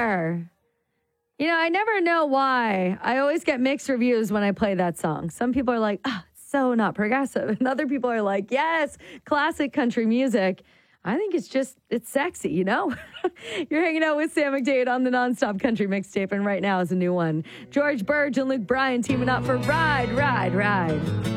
there. You know, I never know why. I always get mixed reviews when I play that song. Some people are like, oh, it's so not progressive. And other people are like, yes, classic country music. I think it's sexy, you know? You're hanging out with Sam McDade on the Nonstop Country Mixtape, and right now is a new one. George Burge and Luke Bryan teaming up for Ride, Ride, Ride.